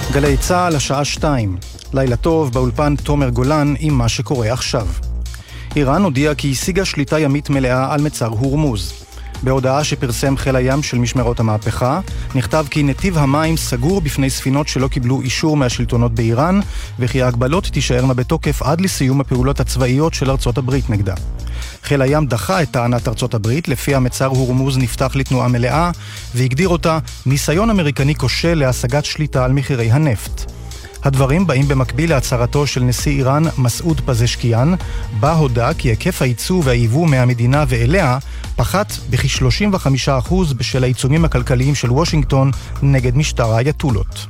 גלי צהל השעה 2. לילה טוב, באולפן תומר גולן עם מה שקורה עכשיו. איראן הודיעה כי השיגה שליטה ימית מלאה על מצר הורמוז. בהודעה שפרסם חיל הים של משמרות המהפכה, נכתב כי נתיב המים סגור בפני ספינות שלא קיבלו אישור מהשלטונות באיראן, וכי ההגבלות תישארנה בתוקף עד לסיום הפעולות הצבאיות של ארצות הברית נגדה. חיל הים דחה את טענת ארצות הברית, לפי המצר הורמוז נפתח לתנועה מלאה, והגדיר אותה ניסיון אמריקני כושל להשגת שליטה על מחירי הנפט. הדברים באים במקביל להצהרתו של נשיא איראן מסעוד פזשקיאן, בה הודע כי היקף הייצוא והייבוא מהמדינה ואליה פחת בכ-35% בשל העיצומים הכלכליים של וושינגטון נגד משטר האייתולות.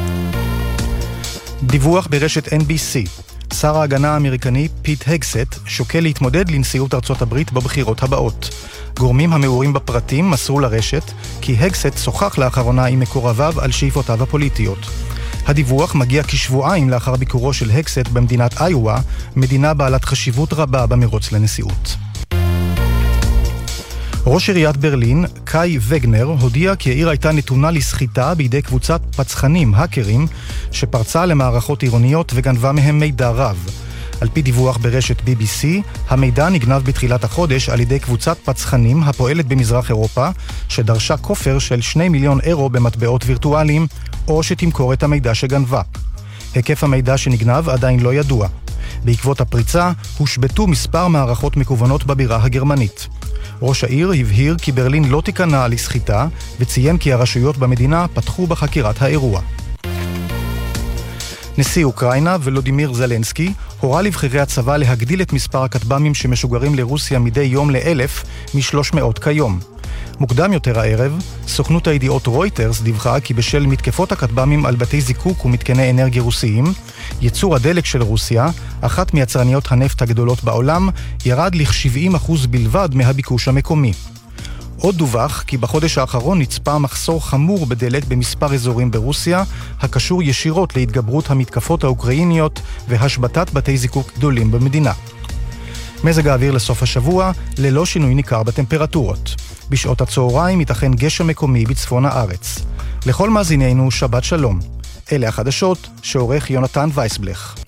דיווח ברשת NBC. שר ההגנה האמריקני פיט הגסט שוקל להתמודד לנשיאות ארצות הברית בבחירות הבאות. גורמים המעורים בפרטים מסרו לרשת כי הגסט שוחח לאחרונה עם מקורביו על שאיפותיו הפוליטיות. הדיווח מגיע כשבועיים לאחר ביקורו של הגסט במדינת איואה, מדינה בעלת חשיבות רבה במרוץ לנשיאות. ראש עיריית ברלין, קאי וגנר, הודיע כי העיר הייתה נתונה לסחיטה בידי קבוצת פצחנים, האקרים, שפרצה למערכות עירוניות וגנבה מהם מידע רב. על פי דיווח ברשת BBC, המידע נגנב בתחילת החודש על ידי קבוצת פצחנים הפועלת במזרח אירופה, שדרשה כופר של 2 מיליון אירו במטבעות וירטואליים, או שתמכור את המידע שגנבה. היקף המידע שנגנב עדיין לא ידוע. בעקבות הפריצה, הושבתו מספר מערכות מקוונות בבירה הגרמנית. ראש העיר הבהיר כי ברלין לא תיכנע לסחיטה, וציין כי הרשויות במדינה פתחו בחקירת האירוע. נשיא אוקראינה ולודימיר זלנסקי הורה לבחירי הצבא להגדיל את מספר הכטב"מים שמשוגרים לרוסיה מדי יום ל1,000 מ-300 כיום. מוקדם יותר הערב, סוכנות הידיעות רויטרס דיווחה כי בשל מתקפות הכטב"מים על בתי זיקוק ומתקני אנרגיה רוסיים, ייצור הדלק של רוסיה, אחת מיצרניות הנפט הגדולות בעולם, ירד ל-70% בלבד מהביקוש המקומי. עוד דווח כי בחודש האחרון נצפה מחסור חמור בדלק במספר אזורים ברוסיה, הקשור ישירות להתגברות המתקפות האוקראיניות והשבתת בתי זיקוק גדולים במדינה. מזג האוויר לסוף השבוע, ללא שינוי ניכר בטמפרטורות. בשעות הצהריים ייתכן גשם מקומי בצפון הארץ. לכל מאזינינו שבת שלום. אלה החדשות שעורך יונתן וייסבלך.